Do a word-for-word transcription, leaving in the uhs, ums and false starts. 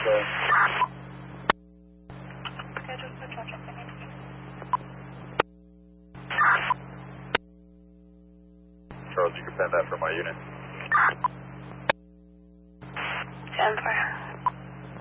Okay. Charles, you can send that from my unit. ten four.